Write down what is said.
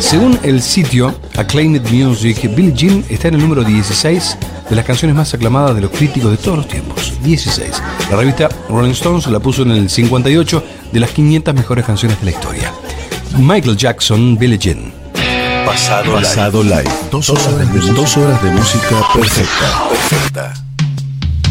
Según el sitio Acclaimed Music, Billie Jean está en el número 16 de las canciones más aclamadas de los críticos de todos los tiempos. 16. La revista Rolling Stones la puso en el 58 de las 500 mejores canciones de la historia. Michael Jackson, Billie Jean. Pasado Live. 2 horas de música perfecta.